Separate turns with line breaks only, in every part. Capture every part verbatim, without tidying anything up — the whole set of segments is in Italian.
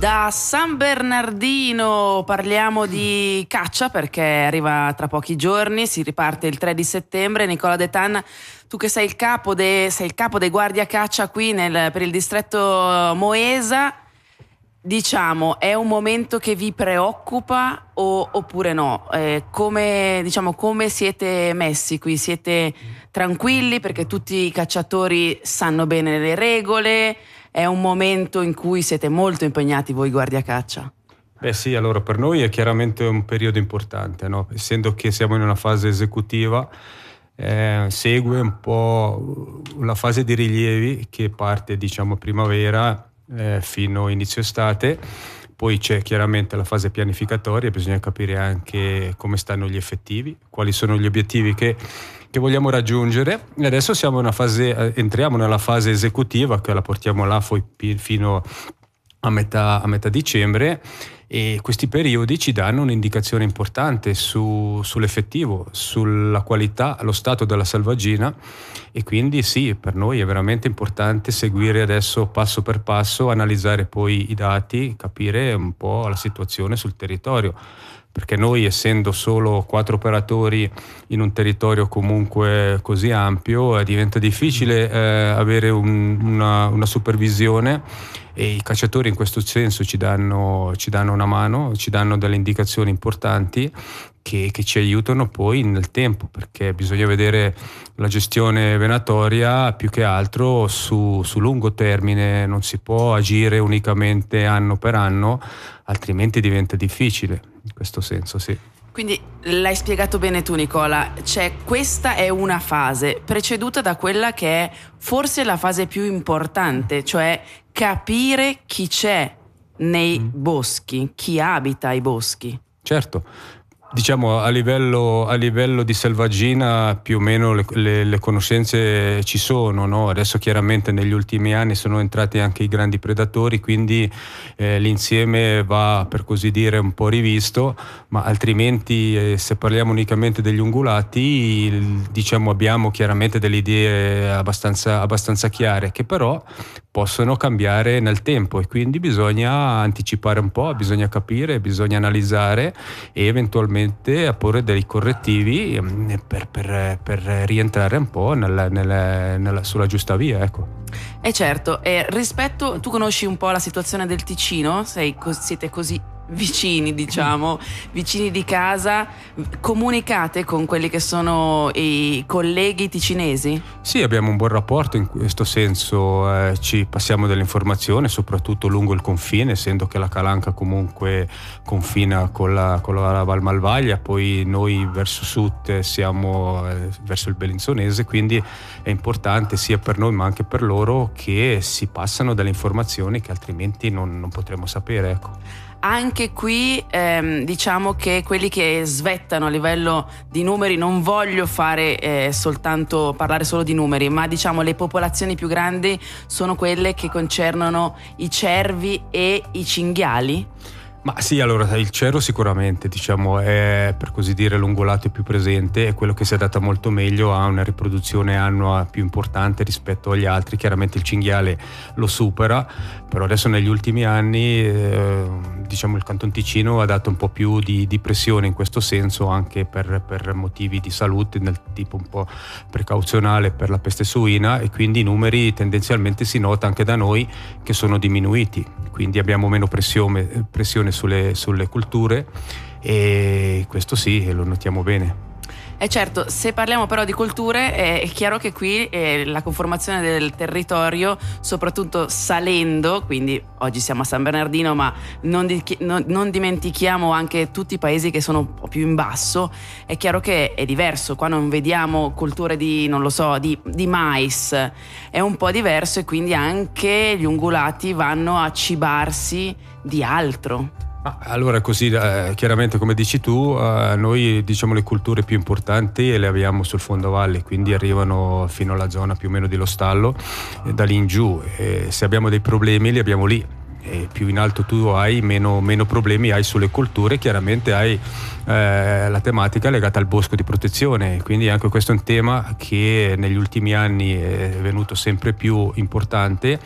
Da San Bernardino parliamo di caccia perché arriva tra pochi giorni, si riparte il tre di settembre. Nicola De Tan, tu che sei il capo, de, sei il capo dei guardia caccia qui nel, per il distretto Moesa, diciamo, è un momento che vi preoccupa o, oppure no? Eh, come, diciamo, come siete messi qui? Siete tranquilli perché tutti i cacciatori sanno bene le regole? È un momento in cui siete molto impegnati voi guardia caccia?
Beh sì, allora per noi è chiaramente un periodo importante, no? Essendo che siamo in una fase esecutiva, eh, segue un po' la fase di rilievi che parte diciamo primavera eh, fino a inizio estate. Poi c'è chiaramente la fase pianificatoria, bisogna capire anche come stanno gli effettivi, quali sono gli obiettivi che, che vogliamo raggiungere. E adesso siamo in una fase, entriamo nella fase esecutiva, che la portiamo là fino a metà, a metà dicembre, e questi periodi ci danno un'indicazione importante su, sull'effettivo, sulla qualità, lo stato della selvaggina, e quindi sì, per noi è veramente importante seguire adesso passo per passo, analizzare poi i dati, capire un po' la situazione sul territorio, perché noi, essendo solo quattro operatori in un territorio comunque così ampio, eh, diventa difficile eh, avere un, una, una supervisione, e i cacciatori in questo senso ci danno, ci danno una mano, ci danno delle indicazioni importanti che, che ci aiutano poi nel tempo, perché bisogna vedere la gestione venatoria più che altro su, su lungo termine, non si può agire unicamente anno per anno, altrimenti diventa difficile in questo senso, sì.
Quindi l'hai spiegato bene tu, Nicola, cioè questa è una fase preceduta da quella che è forse la fase più importante, cioè capire chi c'è nei mm. boschi, chi abita i boschi.
Certo. Diciamo a livello, a livello di selvaggina più o meno le, le, le conoscenze ci sono, no? Adesso chiaramente negli ultimi anni sono entrati anche i grandi predatori, quindi eh, l'insieme va per così dire un po' rivisto, ma altrimenti eh, se parliamo unicamente degli ungulati il, diciamo abbiamo chiaramente delle idee abbastanza, abbastanza chiare, che però possono cambiare nel tempo, e quindi bisogna anticipare un po', bisogna capire, bisogna analizzare e eventualmente a porre dei correttivi per, per, per rientrare un po' nella, nella, nella, sulla giusta via, ecco.
E certo, e rispetto, tu conosci un po' la situazione del Ticino? Sei, siete così vicini, diciamo, vicini di casa, comunicate con quelli che sono i colleghi ticinesi?
Sì, abbiamo un buon rapporto in questo senso, eh, ci passiamo delle informazioni soprattutto lungo il confine, essendo che la Calanca comunque confina con la, con la Val Malvaglia, poi noi verso sud siamo eh, verso il Bellinzonese, quindi è importante sia per noi ma anche per loro che si passano delle informazioni che altrimenti non, non potremo sapere, ecco.
Anche qui ehm, diciamo che quelli che svettano a livello di numeri, non voglio fare eh, soltanto parlare solo di numeri, ma diciamo le popolazioni più grandi sono quelle che concernono i cervi e i cinghiali?
Ma sì, allora il cervo sicuramente, diciamo, è per così dire l'ungulato più presente, è quello che si adatta molto meglio a una riproduzione annua più importante rispetto agli altri. Chiaramente il cinghiale lo supera, però adesso negli ultimi anni eh, diciamo il Canton Ticino ha dato un po' più di, di pressione in questo senso, anche per, per motivi di salute, del tipo un po' precauzionale per la peste suina, e quindi i numeri tendenzialmente si nota anche da noi che sono diminuiti, quindi abbiamo meno pressione, pressione sulle, sulle culture, e questo sì, lo notiamo bene.
E certo, se parliamo però di culture, è chiaro che qui eh, la conformazione del territorio, soprattutto salendo, quindi oggi siamo a San Bernardino, ma non, di, non, non dimentichiamo anche tutti i paesi che sono un po' più in basso, è chiaro che è diverso. Qua non vediamo culture di, non lo so, di, di mais, è un po' diverso, e quindi anche gli ungulati vanno a cibarsi di altro.
Allora così eh, chiaramente come dici tu, eh, noi diciamo le culture più importanti le abbiamo sul fondovalle, quindi arrivano fino alla zona più o meno dello stallo, e da lì in giù, e se abbiamo dei problemi li abbiamo lì, e più in alto tu hai meno, meno problemi hai sulle colture, chiaramente hai eh, la tematica legata al bosco di protezione, quindi anche questo è un tema che negli ultimi anni è venuto sempre più importante.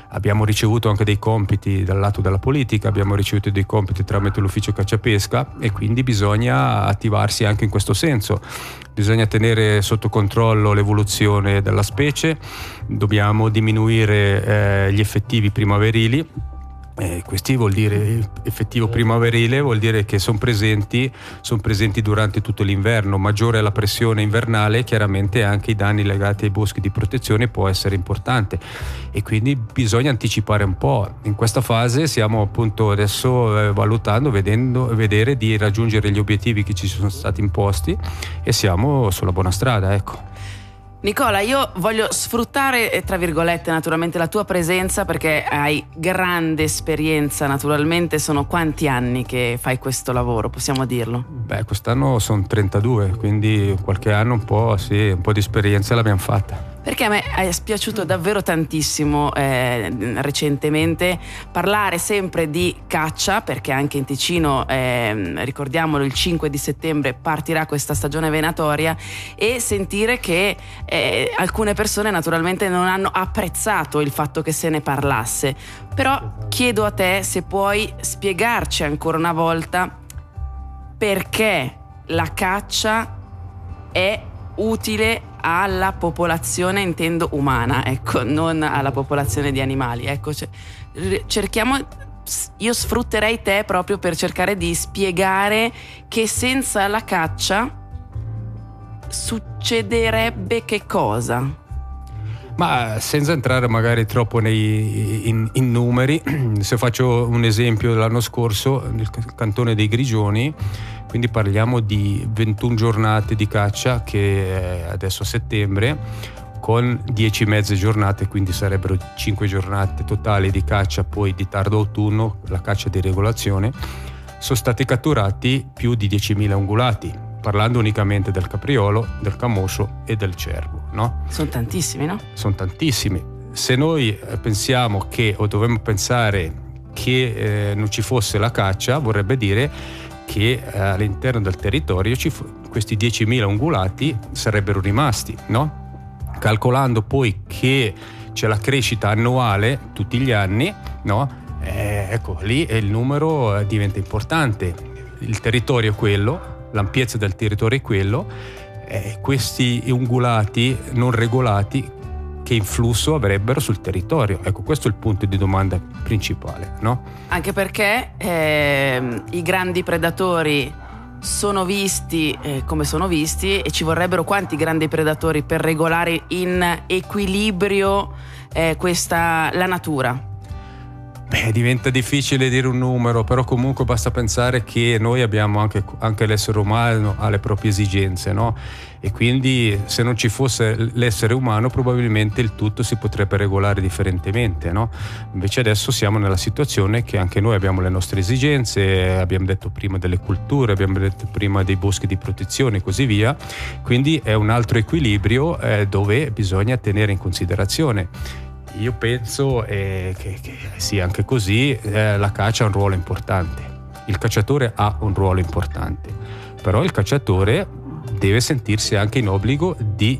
Abbiamo ricevuto anche dei compiti dal lato della politica, abbiamo ricevuto dei compiti tramite l'ufficio caccia pesca, e quindi bisogna attivarsi anche in questo senso. Bisogna tenere sotto controllo l'evoluzione della specie, dobbiamo diminuire eh, gli effettivi primaverili. Eh, questi vuol dire effettivo primaverile, vuol dire che sono presenti, sono presenti durante tutto l'inverno. Maggiore è la pressione invernale, chiaramente anche i danni legati ai boschi di protezione può essere importante, e quindi bisogna anticipare un po'. In questa fase stiamo appunto adesso eh, valutando, vedendo, vedere di raggiungere gli obiettivi che ci sono stati imposti, e siamo sulla buona strada, ecco.
Nicola, io voglio sfruttare, tra virgolette, naturalmente la tua presenza, perché hai grande esperienza, naturalmente. Sono quanti anni che fai questo lavoro, possiamo dirlo?
Beh, quest'anno sono trentadue, quindi qualche anno un po', sì, un po' di esperienza l'abbiamo fatta.
Perché a me è spiaciuto davvero tantissimo eh, recentemente parlare sempre di caccia, perché anche in Ticino, eh, ricordiamolo, il cinque di settembre partirà questa stagione venatoria, e sentire che eh, alcune persone naturalmente non hanno apprezzato il fatto che se ne parlasse. Però chiedo a te se puoi spiegarci ancora una volta perché la caccia è utile alla popolazione, intendo umana, ecco, non alla popolazione di animali. Ecco, cioè, cerchiamo, io sfrutterei te proprio per cercare di spiegare che senza la caccia succederebbe che cosa?
Ma senza entrare magari troppo nei, in, in numeri, se faccio un esempio dell'anno scorso, nel cantone dei Grigioni, quindi parliamo di ventuno giornate di caccia, che è adesso a settembre, con dieci mezze giornate, quindi sarebbero cinque giornate totali di caccia, poi di tardo autunno, la caccia di regolazione, sono stati catturati più di diecimila ungulati, parlando unicamente del capriolo, del camoscio e del cervo, no?
Sono tantissimi, no?
Sono tantissimi. Se noi pensiamo che, o dovremmo pensare che eh, non ci fosse la caccia, vorrebbe dire che eh, all'interno del territorio ci fu- questi diecimila ungulati sarebbero rimasti, no? Calcolando poi che c'è la crescita annuale tutti gli anni, no? Eh, ecco, lì il numero eh, diventa importante. Il territorio è quello, l'ampiezza del territorio è quello, eh, questi ungulati non regolati che influsso avrebbero sul territorio? Ecco, questo è il punto di domanda principale, no?
Anche perché eh, i grandi predatori sono visti eh, come sono visti, e ci vorrebbero quanti grandi predatori per regolare in equilibrio eh, questa la natura?
Beh, diventa difficile dire un numero, però comunque basta pensare che noi abbiamo anche, anche l'essere umano ha le proprie esigenze, no? E quindi se non ci fosse l'essere umano probabilmente il tutto si potrebbe regolare differentemente, no? Invece adesso siamo nella situazione che anche noi abbiamo le nostre esigenze, abbiamo detto prima delle culture, abbiamo detto prima dei boschi di protezione e così via, quindi è un altro equilibrio eh, dove bisogna tenere in considerazione. Io penso eh, che, che sia anche così, eh, la caccia ha un ruolo importante, il cacciatore ha un ruolo importante, però il cacciatore deve sentirsi anche in obbligo di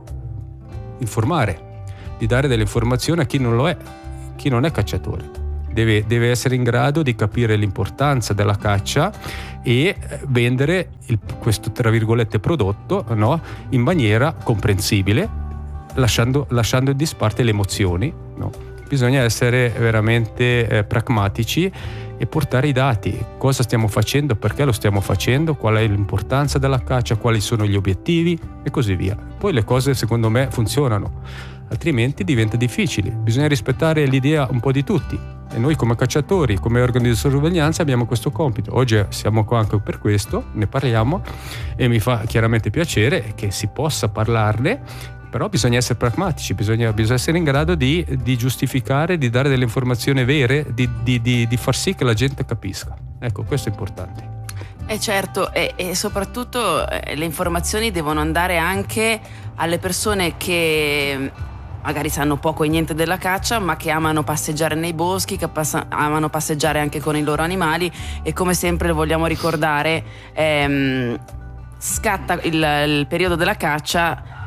informare, di dare delle informazioni a chi non lo è, chi non è cacciatore. Deve, deve essere in grado di capire l'importanza della caccia e vendere il, questo tra virgolette prodotto, no, in maniera comprensibile, lasciando, lasciando in disparte le emozioni, no? Bisogna essere veramente eh, pragmatici e portare i dati, cosa stiamo facendo, perché lo stiamo facendo, qual è l'importanza della caccia, quali sono gli obiettivi e così via. Poi le cose secondo me funzionano, altrimenti diventa difficile. Bisogna rispettare l'idea un po' di tutti, e noi come cacciatori, come organi di sorveglianza abbiamo questo compito. Oggi siamo qua anche per questo, ne parliamo, e mi fa chiaramente piacere che si possa parlarne. Però bisogna essere pragmatici, bisogna, bisogna essere in grado di, di giustificare, di dare delle informazioni vere, di, di, di, di far sì che la gente capisca. Ecco, questo è importante.
Eh certo, e, e soprattutto eh, le informazioni devono andare anche alle persone che magari sanno poco e niente della caccia, ma che amano passeggiare nei boschi, che passa- amano passeggiare anche con i loro animali, e come sempre lo vogliamo ricordare, ehm, scatta il, il periodo della caccia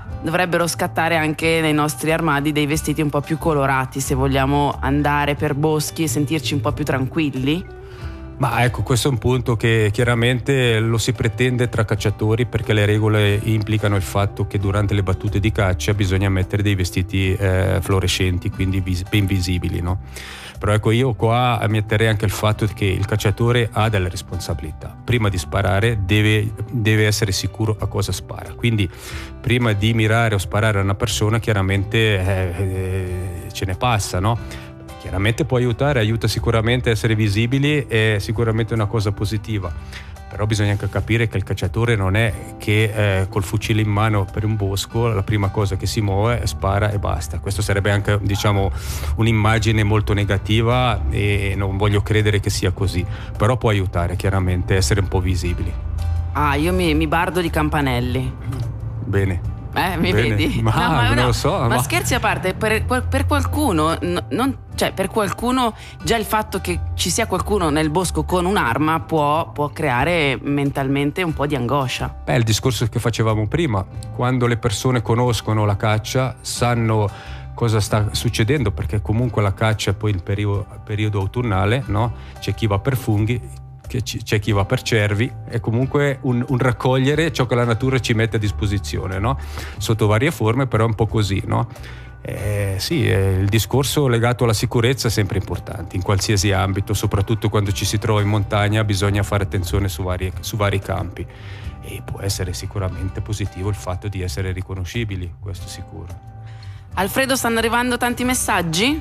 dovrebbero scattare anche nei nostri armadi dei vestiti un po' più colorati se vogliamo andare per boschi e sentirci un po' più tranquilli.
Ma ecco, questo è un punto che chiaramente lo si pretende tra cacciatori, perché le regole implicano il fatto che durante le battute di caccia bisogna mettere dei vestiti eh, fluorescenti, quindi vis- ben visibili, no? Però ecco, io qua metterei anche il fatto che il cacciatore ha delle responsabilità. Prima di sparare deve, deve essere sicuro a cosa spara, quindi prima di mirare o sparare a una persona chiaramente eh, eh, ce ne passa, no? Chiaramente può aiutare, aiuta sicuramente a essere visibili, è sicuramente una cosa positiva, però bisogna anche capire che il cacciatore non è che eh, col fucile in mano per un bosco la prima cosa che si muove è spara e basta. Questo sarebbe anche, diciamo, un'immagine molto negativa e non voglio credere che sia così, però può aiutare chiaramente a essere un po' visibili.
Ah, io mi, mi bardo di campanelli.
Bene.
Eh, mi
Bene.
vedi?
Ma
no, ma
non
no,
lo so.
Ma,
Ma
scherzi a parte, per, per qualcuno, no, non, cioè per qualcuno già il fatto che ci sia qualcuno nel bosco con un'arma può, può creare mentalmente un po' di angoscia.
Beh, il discorso che facevamo prima, quando le persone conoscono la caccia, sanno cosa sta succedendo, perché comunque la caccia è poi il periodo, periodo autunnale, no? C'è chi va per funghi, c'è chi va per cervi, è comunque un, un raccogliere ciò che la natura ci mette a disposizione, no? Sotto varie forme, però è un po' così, no? Eh, sì, eh, il discorso legato alla sicurezza è sempre importante in qualsiasi ambito, soprattutto quando ci si trova in montagna bisogna fare attenzione su vari, su vari campi, e può essere sicuramente positivo il fatto di essere riconoscibili, questo sicuro.
Alfredo, stanno arrivando tanti messaggi?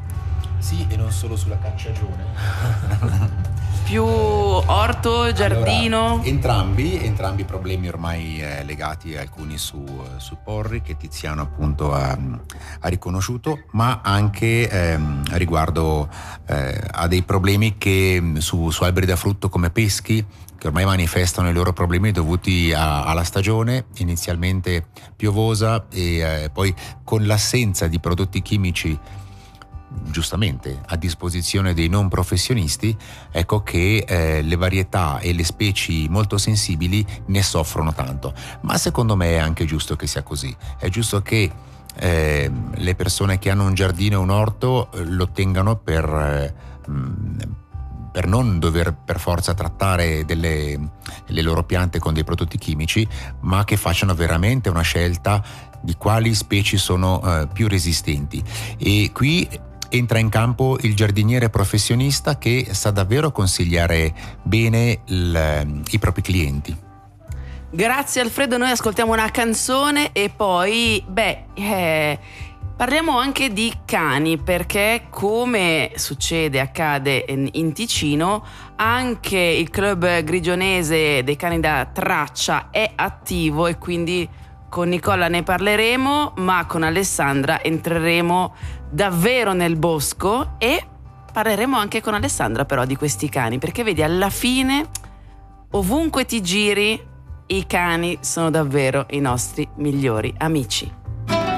Sì, e non solo sulla cacciagione.
Più orto, giardino?
Allora, entrambi, entrambi i problemi ormai eh, legati alcuni su, su Porri, che Tiziano appunto ha, ha riconosciuto, ma anche ehm, riguardo eh, a dei problemi che su, su alberi da frutto come peschi, che ormai manifestano i loro problemi dovuti a, alla stagione inizialmente piovosa e eh, poi con l'assenza di prodotti chimici giustamente a disposizione dei non professionisti, ecco che eh, le varietà e le specie molto sensibili ne soffrono tanto. Ma secondo me è anche giusto che sia così, è giusto che eh, le persone che hanno un giardino e un orto eh, lo tengano per, eh, per non dover per forza trattare delle, le loro piante con dei prodotti chimici, ma che facciano veramente una scelta di quali specie sono eh, più resistenti. E qui entra in campo il giardiniere professionista che sa davvero consigliare bene il, i propri clienti.
Grazie Alfredo, noi ascoltiamo una canzone e poi, beh, eh, parliamo anche di cani, perché come succede, accade in Ticino, anche il club grigionese dei cani da traccia è attivo e quindi con Nicola ne parleremo, ma con Alessandra entreremo davvero nel bosco e parleremo anche con Alessandra però di questi cani, perché vedi, alla fine ovunque ti giri i cani sono davvero i nostri migliori amici.